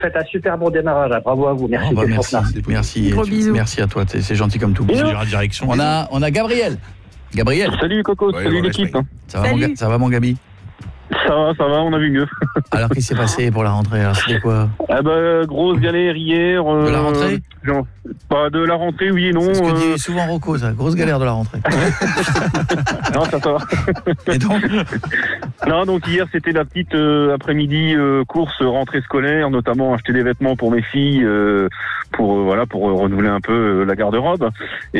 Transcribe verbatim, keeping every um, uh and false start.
faites un super bon démarrage. Bravo à vous. Merci. Oh bah quel merci, fortuna. merci, Gros tu- bisous. merci à toi. t'es- C'est gentil comme tout. Bisous. Gérard Direction. On a, on a Gabriel. Gabriel, Salut Coco, Ouais, salut ouais, l'équipe. respect. ça va, mon, Salut. ga- ça va mon Gabi? Ça va, ça va, on a vu mieux. Alors qu'est-ce qui s'est passé pour la rentrée? Alors c'était quoi? Ah bah, grosse galère hier. euh, De la rentrée? genre, Pas de la rentrée, oui et non. C'est ce que euh, dit souvent Rocco, ça. Grosse galère de la rentrée. Non, ça, ça va. Et donc, Non, donc hier c'était la petite euh, après-midi euh, course euh, rentrée scolaire, notamment acheter des vêtements pour mes filles, euh, pour euh, voilà, pour euh, renouveler un peu euh, la garde-robe. Et